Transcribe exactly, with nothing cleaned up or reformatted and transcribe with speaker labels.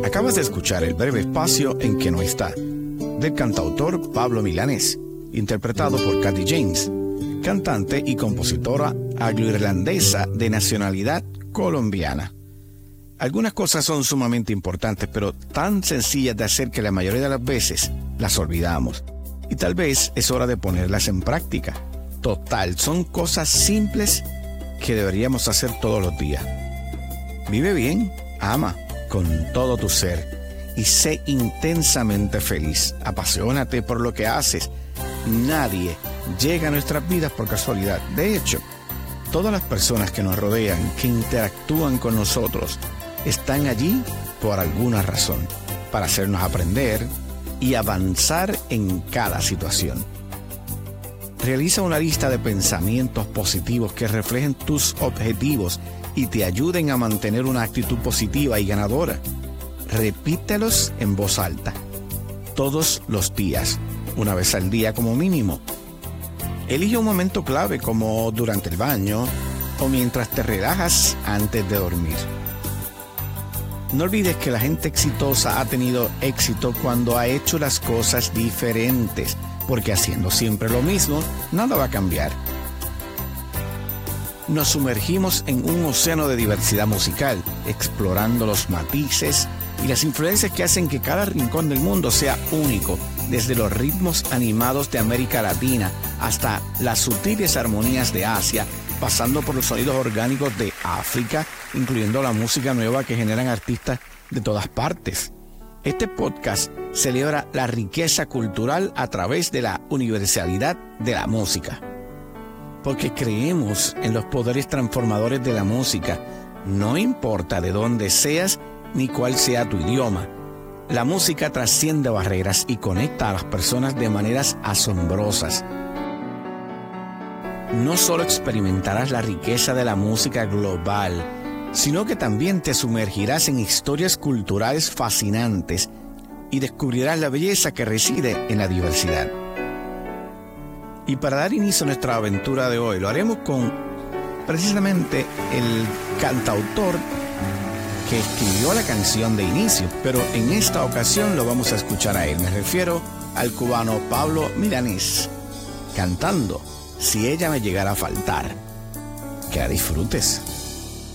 Speaker 1: Acabas de escuchar el breve espacio En que no está, del cantautor Pablo Milanés, interpretado por Katy James, cantante y compositora anglo-irlandesa de nacionalidad colombiana. Algunas cosas son sumamente importantes, pero tan sencillas de hacer que la mayoría de las veces las olvidamos. Y tal vez es hora de ponerlas en práctica. Total, son cosas simples que deberíamos hacer todos los días. Vive bien, ama con todo tu ser y sé intensamente feliz. Apasionate por lo que haces. Nadie llega a nuestras vidas por casualidad. De hecho, todas las personas que nos rodean, que interactúan con nosotros, están allí por alguna razón, para hacernos aprender y avanzar en cada situación. Realiza una lista de pensamientos positivos que reflejen tus objetivos y te ayuden a mantener una actitud positiva y ganadora. Repítelos en voz alta, todos los días, una vez al día como mínimo. Elige un momento clave como durante el baño o mientras te relajas antes de dormir. No olvides que la gente exitosa ha tenido éxito cuando ha hecho las cosas diferentes, porque haciendo siempre lo mismo, nada va a cambiar. Nos sumergimos en un océano de diversidad musical, explorando los matices y las influencias que hacen que cada rincón del mundo sea único, desde los ritmos animados de América Latina hasta las sutiles armonías de Asia, pasando por los sonidos orgánicos de África, incluyendo la música nueva que generan artistas de todas partes. Este podcast celebra la riqueza cultural a través de la universalidad de la música. Porque creemos en los poderes transformadores de la música, no importa de dónde seas ni cuál sea tu idioma. La música trasciende barreras y conecta a las personas de maneras asombrosas. No solo experimentarás la riqueza de la música global, sino que también te sumergirás en historias culturales fascinantes y descubrirás la belleza que reside en la diversidad. Y para dar inicio a nuestra aventura de hoy, lo haremos con precisamente el cantautor que escribió la canción de inicio, pero en esta ocasión lo vamos a escuchar a él. Me refiero al cubano Pablo Milanés, cantando Si ella me llegara a faltar. Que la disfrutes.